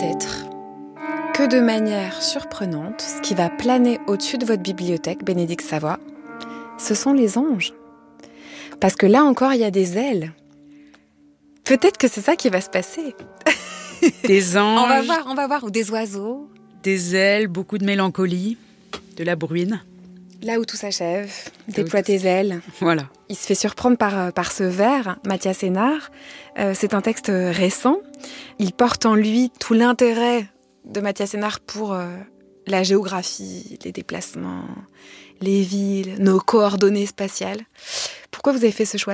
peut-être que de manière surprenante, ce qui va planer au-dessus de votre bibliothèque, Bénédicte Savoie, ce sont les anges. Parce que là encore, il y a des ailes. Peut-être que c'est ça qui va se passer. Des anges. On va voir. Ou des oiseaux. Des ailes, beaucoup de mélancolie, de la bruine. Là où tout s'achève, déploie tes ailes. Voilà. Il se fait surprendre par ce vers, Mathias Sénart. C'est un texte récent. Il porte en lui tout l'intérêt de Mathias Sénart pour la géographie, les déplacements, les villes, nos coordonnées spatiales. Pourquoi vous avez fait ce choix-là ?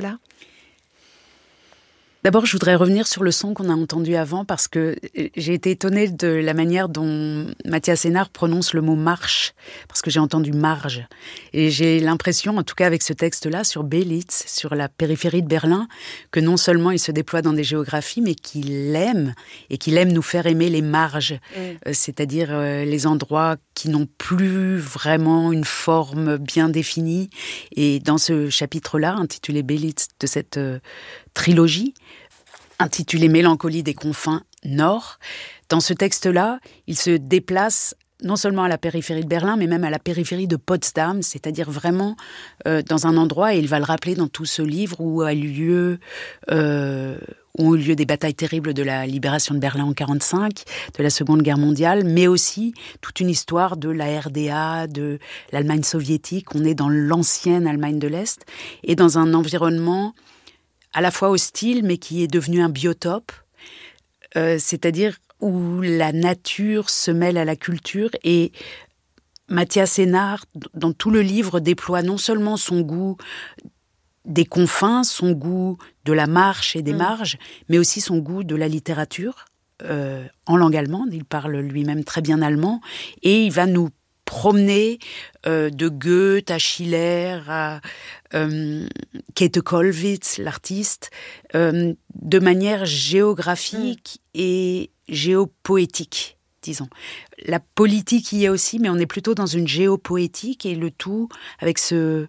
D'abord, je voudrais revenir sur le son qu'on a entendu avant parce que j'ai été étonnée de la manière dont Mathias Sénart prononce le mot marche, parce que j'ai entendu marge. Et j'ai l'impression, en tout cas avec ce texte-là, sur Belitz, sur la périphérie de Berlin, que non seulement il se déploie dans des géographies, mais qu'il aime, et qu'il aime nous faire aimer les marges, c'est-à-dire les endroits qui n'ont plus vraiment une forme bien définie. Et dans ce chapitre-là, intitulé Belitz, de cette trilogie, intitulée Mélancolie des confins nord. Dans ce texte-là, il se déplace non seulement à la périphérie de Berlin, mais même à la périphérie de Potsdam, c'est-à-dire vraiment dans un endroit, et il va le rappeler dans tout ce livre, où ont eu lieu des batailles terribles de la libération de Berlin en 1945, de la Seconde Guerre mondiale, mais aussi toute une histoire de la RDA, de l'Allemagne soviétique. On est dans l'ancienne Allemagne de l'Est, et dans un environnement à la fois hostile, mais qui est devenu un biotope, c'est-à-dire où la nature se mêle à la culture. Et Mathias Sénart, dans tout le livre, déploie non seulement son goût des confins, son goût de la marche et des marges, mais aussi son goût de la littérature, en langue allemande. Il parle lui-même très bien allemand, et il va nous promener de Goethe à Schiller à Käthe Kollwitz, l'artiste, de manière géographique et géopoétique, disons. La politique y est aussi, mais on est plutôt dans une géopoétique, et le tout avec ce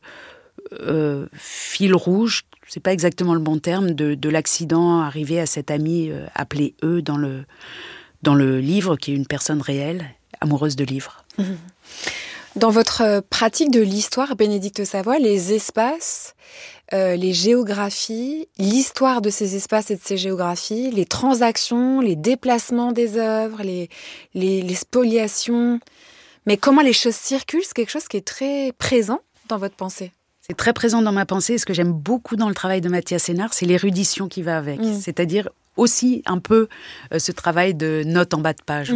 fil rouge, c'est pas exactement le bon terme, de l'accident arrivé à cet ami appelé E dans le livre, qui est une personne réelle, amoureuse de livres. Dans votre pratique de l'histoire, Bénédicte Savoie, les espaces, les géographies, l'histoire de ces espaces et de ces géographies, les transactions, les déplacements des œuvres, les spoliations, mais comment les choses circulent, c'est quelque chose qui est très présent dans votre pensée. C'est très présent dans ma pensée, et ce que j'aime beaucoup dans le travail de Mathias Sénart, c'est l'érudition qui va avec. C'est-à-dire aussi un peu ce travail de notes en bas de page.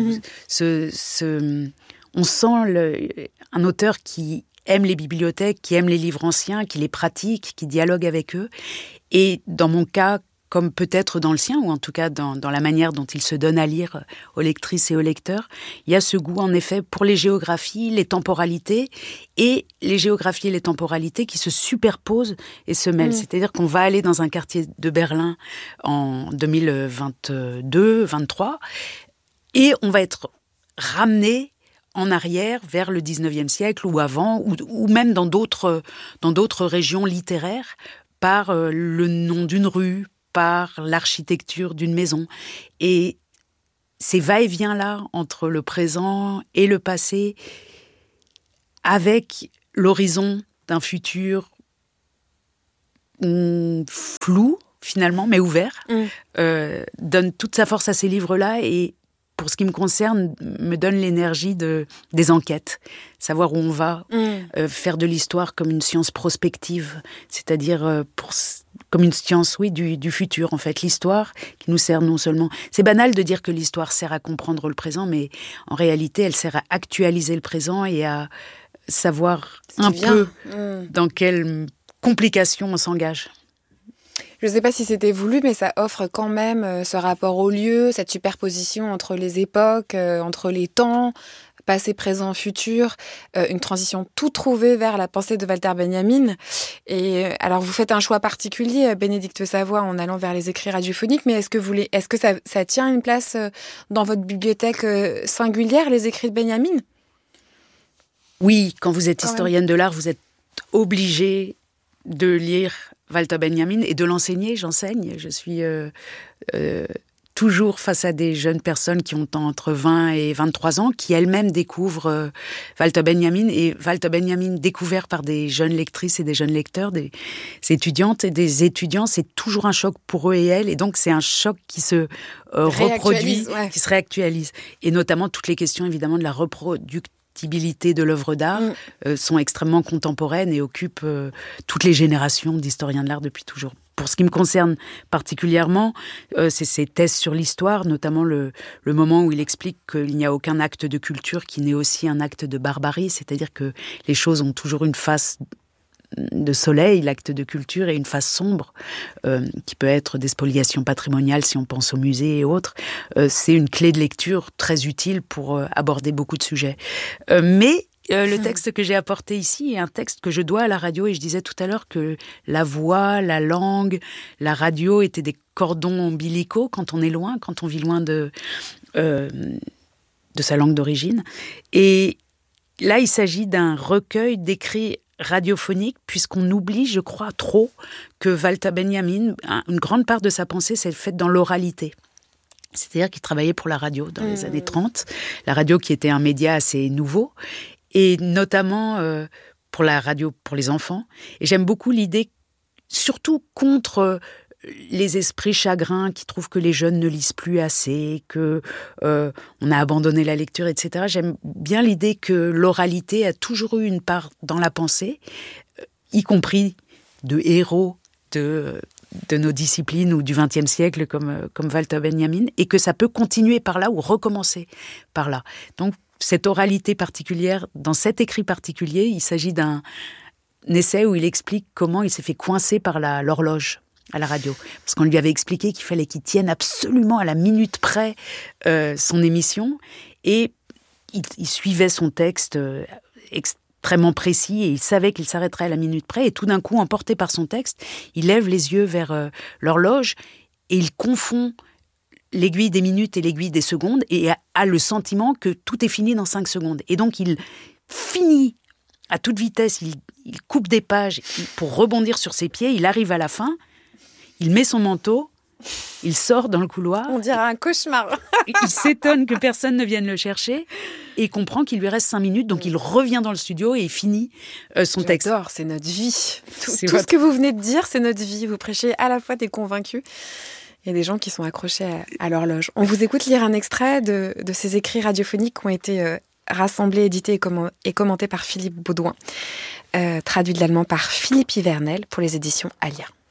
On sent un auteur qui aime les bibliothèques, qui aime les livres anciens, qui les pratique, qui dialogue avec eux. Et dans mon cas, comme peut-être dans le sien, ou en tout cas dans la manière dont il se donne à lire aux lectrices et aux lecteurs, il y a ce goût en effet pour les géographies, les temporalités, et les géographies et les temporalités qui se superposent et se mêlent. C'est-à-dire qu'on va aller dans un quartier de Berlin en 2022-23, et on va être ramené en arrière vers le 19e siècle ou avant, ou même dans d'autres régions littéraires, par le nom d'une rue, par l'architecture d'une maison. Et ces va-et-vient-là entre le présent et le passé, avec l'horizon d'un futur flou, finalement, mais ouvert, donne toute sa force à ces livres-là, et pour ce qui me concerne, me donne l'énergie des enquêtes. Savoir où on va, faire de l'histoire comme une science prospective, c'est-à-dire comme une science, du futur, en fait. L'histoire qui nous sert non seulement... C'est banal de dire que l'histoire sert à comprendre le présent, mais en réalité, elle sert à actualiser le présent et à savoir peu dans quelles complications on s'engage. Je ne sais pas si c'était voulu, mais ça offre quand même ce rapport au lieu, cette superposition entre les époques, entre les temps, passé, présent, futur, une transition tout trouvée vers la pensée de Walter Benjamin. Et alors, vous faites un choix particulier, Bénédicte Savoie, en allant vers les écrits radiophoniques, mais est-ce que ça tient une place dans votre bibliothèque singulière, les écrits de Benjamin ? Oui, quand vous êtes historienne de l'art, vous êtes obligée de lire Walter Benjamin et de l'enseigner. J'enseigne, je suis toujours face à des jeunes personnes qui ont entre 20 et 23 ans, qui elles-mêmes découvrent Walter Benjamin, et Walter Benjamin découvert par des jeunes lectrices et des jeunes lecteurs, des étudiantes et des étudiants, c'est toujours un choc pour eux et elles, et donc c'est un choc qui se reproduit, qui se réactualise. Et notamment toutes les questions évidemment de la reproductibilité de l'œuvre d'art sont extrêmement contemporaines et occupent toutes les générations d'historiens de l'art depuis toujours. Pour ce qui me concerne particulièrement, c'est ses thèses sur l'histoire, notamment le moment où il explique qu'il n'y a aucun acte de culture qui n'est aussi un acte de barbarie, c'est-à-dire que les choses ont toujours une face de soleil, l'acte de culture, et une face sombre, qui peut être des spoliations patrimoniales si on pense aux musées et autres. C'est une clé de lecture très utile pour aborder beaucoup de sujets. Mais le texte que j'ai apporté ici est un texte que je dois à la radio, et je disais tout à l'heure que la voix, la langue, la radio étaient des cordons ombilicaux quand on est loin, quand on vit loin de sa langue d'origine. Et là, il s'agit d'un recueil d'écrits radiophoniques, puisqu'on oublie, je crois, trop que Walter Benjamin, une grande part de sa pensée, s'est faite dans l'oralité. C'est-à-dire qu'il travaillait pour la radio dans les années 30, la radio qui était un média assez nouveau, et notamment pour la radio pour les enfants. Et j'aime beaucoup l'idée, surtout contre les esprits chagrins qui trouvent que les jeunes ne lisent plus assez, que on a abandonné la lecture, etc. J'aime bien l'idée que l'oralité a toujours eu une part dans la pensée, y compris de héros de nos disciplines ou du XXe siècle comme Walter Benjamin, et que ça peut continuer par là ou recommencer par là. Donc, cette oralité particulière, dans cet écrit particulier, il s'agit d'un essai où il explique comment il s'est fait coincer par l'horloge à la radio. Parce qu'on lui avait expliqué qu'il fallait qu'il tienne absolument à la minute près son émission. Et il suivait son texte extrêmement précis, et il savait qu'il s'arrêterait à la minute près. Et tout d'un coup, emporté par son texte, il lève les yeux vers l'horloge et il confond l'aiguille des minutes et l'aiguille des secondes, et a le sentiment que tout est fini dans 5 secondes. Et donc, il finit à toute vitesse, il coupe des pages pour rebondir sur ses pieds, il arrive à la fin, il met son manteau, il sort dans le couloir. On dirait un cauchemar. Il s'étonne que personne ne vienne le chercher, et il comprend qu'il lui reste 5 minutes, donc il revient dans le studio et il finit son texte. J'adore, c'est notre vie. Tout ce que vous venez de dire, c'est notre vie. Vous prêchez à la fois des convaincus. Il y a des gens qui sont accrochés à l'horloge. On vous écoute lire un extrait de ces écrits radiophoniques qui ont été rassemblés, édités et commentés par Philippe Baudouin, traduit de l'allemand par Philippe Ivernel pour les éditions Alia.